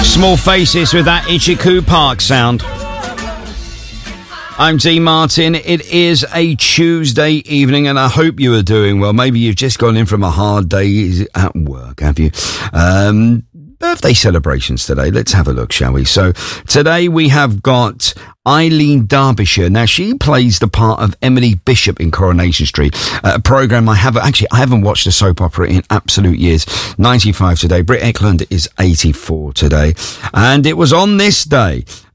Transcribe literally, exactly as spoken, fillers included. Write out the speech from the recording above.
Small Faces with that Ichiku Park sound. I'm D Martin. It is a Tuesday evening and I hope you are doing well. Maybe you've just gone in from a hard day at work, have you? Um, birthday celebrations today. Let's have a look, shall we? So today we have got Eileen Derbyshire. Now, she plays the part of Emily Bishop in Coronation Street, uh, a programme I haven't, actually, I haven't watched a soap opera in absolute years. ninety-five today. Britt Ekland is eighty-four today. And it was on this day